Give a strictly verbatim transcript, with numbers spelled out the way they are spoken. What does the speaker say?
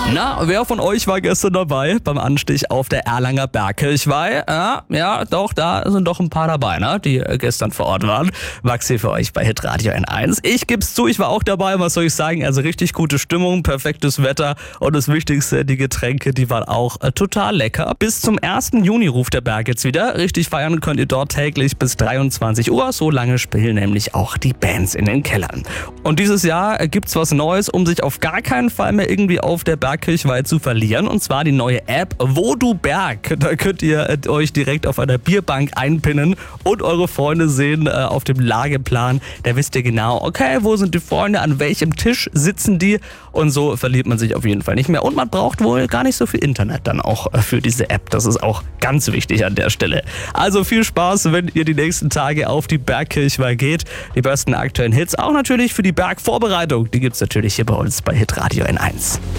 Na, wer von euch war gestern dabei beim Anstich auf der Erlanger Bergkirchweih? Ja, ja, doch, da sind doch ein paar dabei, ne, die gestern vor Ort waren. Maxi für euch bei Hitradio N eins. Ich geb's zu, ich war auch dabei, was soll ich sagen? Also richtig gute Stimmung, perfektes Wetter und das Wichtigste, die Getränke, die waren auch äh, total lecker. Bis zum ersten Juni ruft der Berg jetzt wieder. Richtig feiern könnt ihr dort täglich bis dreiundzwanzig Uhr. So lange spielen nämlich auch die Bands in den Kellern. Und dieses Jahr gibt's was Neues, um sich auf gar keinen Fall mehr irgendwie auf der Bergkirchweih zu verlieren. Und zwar die neue App Wo du Berg. Da könnt ihr euch direkt auf einer Bierbank einpinnen und eure Freunde sehen äh, auf dem Lageplan. Da wisst ihr genau, okay, wo sind die Freunde, an welchem Tisch sitzen die, und so verliert man sich auf jeden Fall nicht mehr. Und man braucht wohl gar nicht so viel Internet dann auch äh, für diese App. Das ist auch ganz wichtig an der Stelle. Also viel Spaß, wenn ihr die nächsten Tage auf die Bergkirchweih geht. Die besten aktuellen Hits, auch natürlich für die Bergvorbereitung, die gibt's natürlich hier bei uns bei Hitradio N eins.